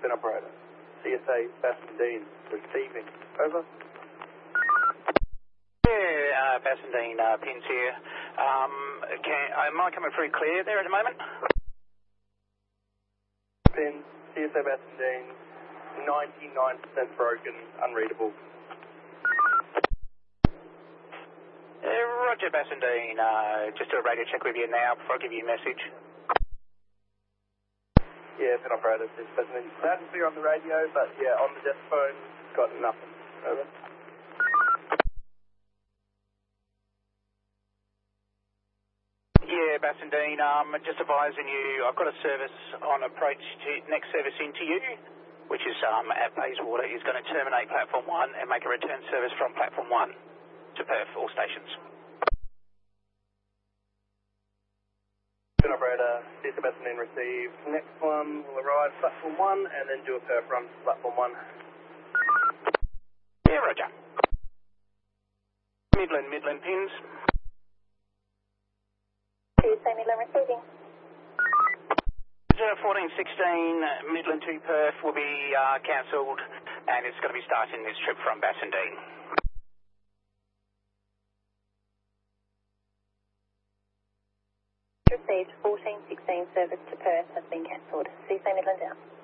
Spin operator. CSA Bassendean receiving. Over. Yeah, Bassendean, Pins here. Am I coming through clear there at the moment? Pin, CSA Bassendean, 99% broken, unreadable. Roger, Bassendean. Just do a radio check with you now before I give you a message. Yeah, Spin operator, this is Bassendean. Loud and clear on the radio, but yeah, on the desk phone, got nothing. Over. Yeah, Bassendean, just advising you, I've got a service on approach to next service into you, which is at Bayswater, is going to terminate platform 1 and make a return service from platform 1 to Perth, all stations. Spin operator, CSA Bassendean received. Next one will arrive platform 1 and then do a perf run to platform 1. Yeah, Roger. Midland Pins. CSA Midland receiving. 1416 Midland to Perth will be cancelled, and it's going to be starting this trip from Bassendean. Received 1416 service to Perth has been cancelled. CSA Midland out.